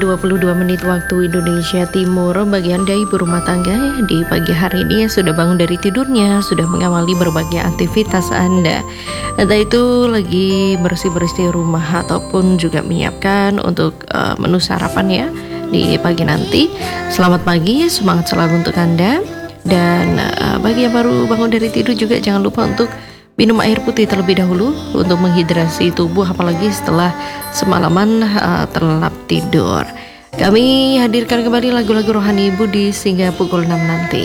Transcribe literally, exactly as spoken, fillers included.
dua puluh dua menit waktu Indonesia Timur. Bagi Anda ibu rumah tangga di pagi hari ini yang sudah bangun dari tidurnya, sudah mengawali berbagai aktivitas Anda, entah itu lagi bersih-bersih rumah ataupun juga menyiapkan untuk uh, menu sarapan ya di pagi nanti. Selamat pagi, semangat selalu untuk Anda. Dan uh, bagi yang baru bangun dari tidur juga jangan lupa untuk minum air putih terlebih dahulu untuk menghidrasi tubuh, apalagi setelah semalaman uh, terlelap tidur. Kami hadirkan kembali lagu-lagu rohani Ibu di hingga pukul enam nanti.